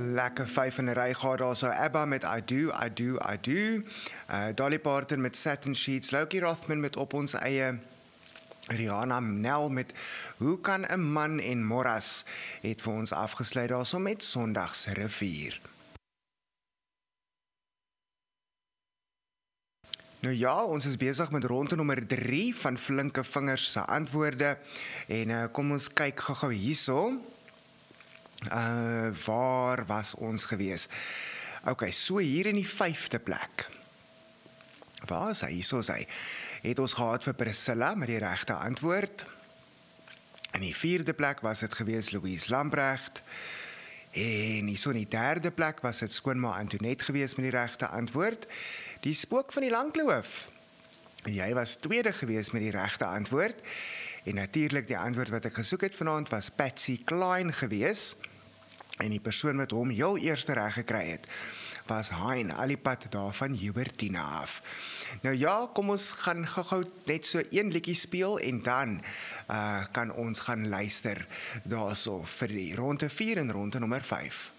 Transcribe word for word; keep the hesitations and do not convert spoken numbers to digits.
lekker vyf in 'n ry gehad daar, so ABBA met I Do, I Do, I Do, uh, Dolly Parton met Satin Sheets, Lokie Rothman met Op Ons Eie, Rihanna Nel met Hoe kan 'n man en Morras het vir ons afgesluit daar so met Sondags Rivier. Nou ja, ons is besig met ronde nommer drie van Flinke Vingers se antwoorde en uh, kom ons kyk gou-gou hierso. Uh, waar was ons gewees? Ok, so hier in die vyfde plek. Waar is hy? Hierso is hy. Het ons gehad vir Priscilla met die regte antwoord. In die vierde plek was dit gewees Louise Lambrecht. En hierso in die derde plek was dit skoonma Antoinette gewees met die regte antwoord. Die spook van die Langkloof. Jy was tweede gewees met die regte antwoord. En natuurlik die antwoord wat ek gesoek het vanaand was Patsy Klein gewees. En die persoon wat hom heel eerste reg gekry het, was Hein Alipad daar van Hubertina af. Nou ja, kom ons gaan gou-gou net so een liedjie speel en dan uh, kan ons gaan luister daarso vir die ronde vier en ronde nommer vyf.